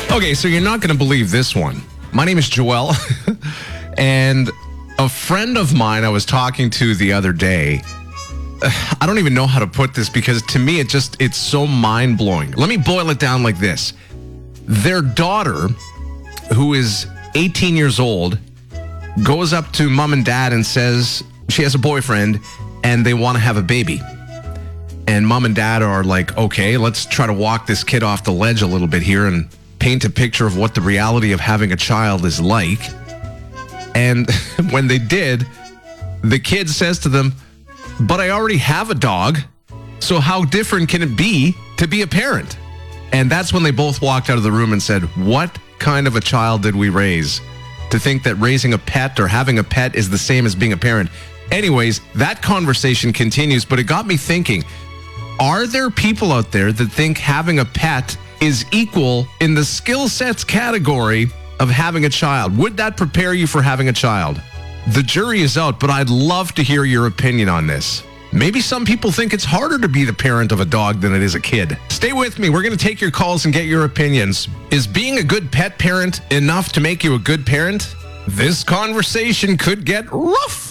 Okay, so you're not going to believe this one. My name is Joel, and a friend of mine I was talking to the other day, I don't even know how to put this because to me it's so mind-blowing. Let me boil it down like this. Their daughter, who is 18 years old, goes up to mom and dad and says she has a boyfriend and they want to have a baby. And mom and dad are like, okay, let's try to walk this kid off the ledge a little bit here and paint a picture of what the reality of having a child is like. And when they did, the kid says to them, but I already have a dog, so how different can it be to be a parent? And that's when they both walked out of the room and said, what kind of a child did we raise? To think that raising a pet or having a pet is the same as being a parent. Anyways, that conversation continues, but it got me thinking, are there people out there that think having a pet is equal in the skill sets category of having a child? Would that prepare you for having a child? The jury is out, but I'd love to hear your opinion on this. Maybe some people think it's harder to be the parent of a dog than it is a kid. Stay with me. We're going to take your calls and get your opinions. Is being a good pet parent enough to make you a good parent? This conversation could get rough.